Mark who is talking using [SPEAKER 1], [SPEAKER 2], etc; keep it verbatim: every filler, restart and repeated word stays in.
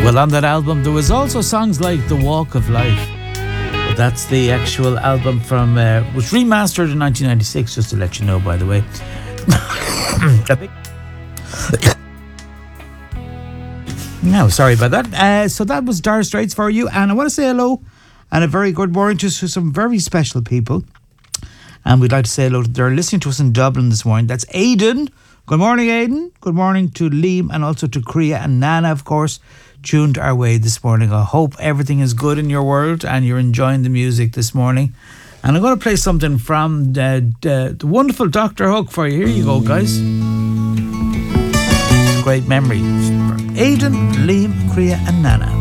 [SPEAKER 1] Well, on that album, there was also songs like The Walk of Life. But that's the actual album from, uh, was remastered in nineteen ninety-six, just to let you know, by the way. No, sorry about that. Uh, so that was Dire Straits for you. And I want to say hello and a very good morning to some very special people. And we'd like to say hello. They're listening to us in Dublin this morning. That's Aidan. Good morning, Aidan. Good morning to Liam and also to Kriya and Nana, of course, tuned our way this morning. I hope everything is good in your world and you're enjoying the music this morning. And I'm going to play something from the, the, the wonderful Doctor Hook for you. Here you go, guys. It's a great memory. Aidan, Liam, Kriya and Nana.